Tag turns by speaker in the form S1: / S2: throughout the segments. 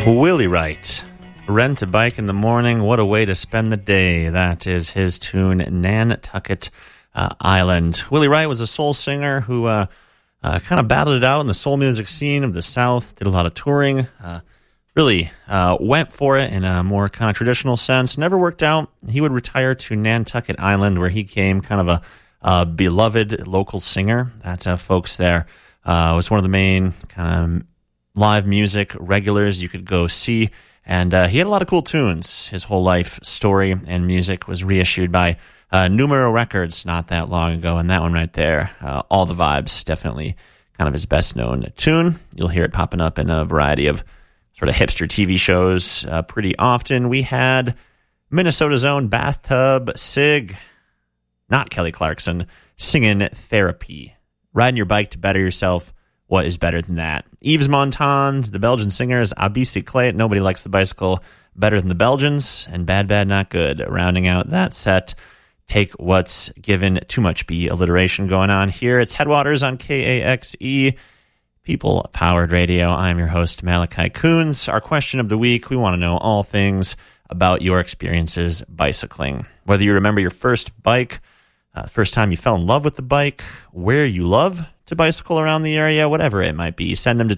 S1: Willie Wright, Rent a Bike in the Morning, what a way to spend the day. That is his tune, Nantucket Island. Willie Wright was a soul singer who kind of battled it out in the soul music scene of the South, did a lot of touring, really went for it in a more kind of traditional sense. Never worked out. He would retire to Nantucket Island, where he became kind of a beloved local singer that folks there was one of the main kind of live music regulars you could go see, and he had a lot of cool tunes. His whole life story and music was reissued by Numero Records not that long ago, and that one right there, All the Vibes, definitely kind of his best known tune. You'll hear it popping up in a variety of sort of hipster TV shows pretty often. We had Minnesota's own Bathtub Sig, not Kelly Clarkson, singing Therapy. Riding your bike to better yourself. What is better than that? Yves Montand, the Belgian singers, Abisi Clayt, Nobody Likes the Bicycle Better Than the Belgians, and Bad Bad Not Good. Rounding out that set, Take What's Given, Too Much B alliteration going on here. It's Headwaters on KAXE, People-Powered Radio. I'm your host, Malachi Coons. Our question of the week, we want to know all things about your experiences bicycling. Whether you remember your first bike, first time you fell in love with the bike, where you love to bicycle around the area, whatever it might be, send them to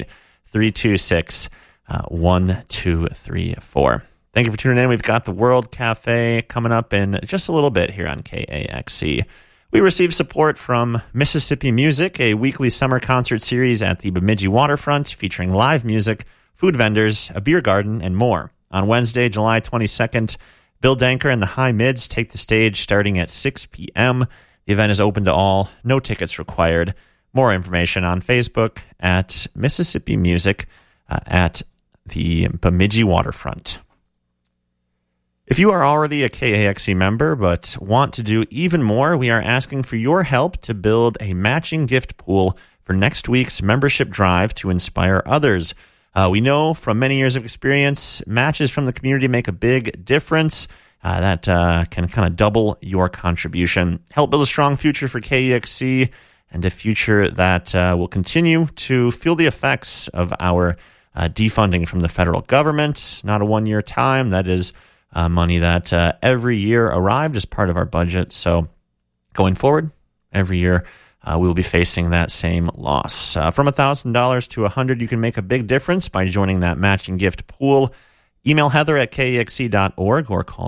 S1: 218-326-1234. Thank you for tuning in. We've got the World Cafe coming up in just a little bit here on KAXE. We received support from Mississippi Music, a weekly summer concert series at the Bemidji Waterfront featuring live music, food vendors, a beer garden, and more. On Wednesday, July 22nd, Bill Danker and the High Mids take the stage starting at 6 p.m. The event is open to all, no tickets required. More information on Facebook at Mississippi Music at the Bemidji Waterfront. If you are already a KAXE member but want to do even more, we are asking for your help to build a matching gift pool for next week's membership drive to inspire others. We know from many years of experience, matches from the community make a big difference. That can kind of double your contribution. Help build a strong future for KAXE and a future that will continue to feel the effects of our defunding from the federal government. Not a one-year time. That is money that every year arrived as part of our budget. So going forward, every year we will be facing that same loss. From $1,000 to $100,000, you can make a big difference by joining that matching gift pool. Email Heather at KAXE.org or call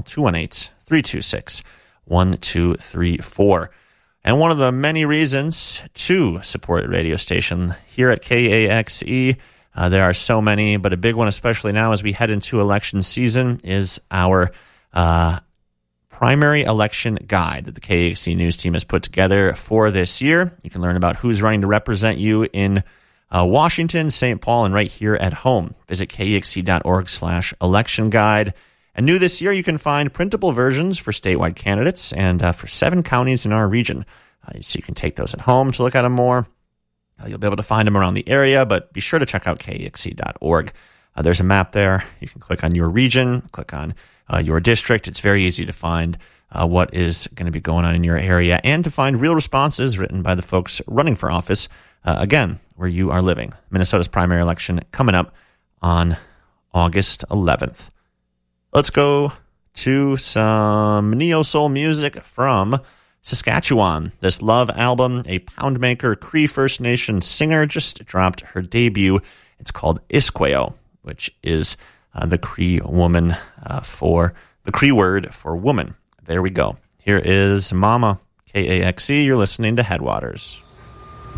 S1: 218-326-1234. And one of the many reasons to support a radio station here at KAXE, there are so many, but a big one, especially now as we head into election season, is our primary election guide that the KAXE News team has put together for this year. You can learn about who's running to represent you in Washington, St. Paul, and right here at home. Visit KAXE.org/election guide. And new this year, you can find printable versions for statewide candidates and for 7 counties in our region. So you can take those at home to look at them more. You'll be able to find them around the area, but be sure to check out KAXE.org. There's a map there. You can click on your region, click on your district. It's very easy to find what is going to be going on in your area and to find real responses written by the folks running for office, again, where you are living. Minnesota's primary election coming up on August 11th. Let's go to some neo-soul music from Saskatchewan. This Love album, a Poundmaker Cree First Nation singer just dropped her debut. It's called Isqueo, which is the Cree woman for the Cree word for woman. There we go. Here is Mama, KAXE. You're listening to Headwaters.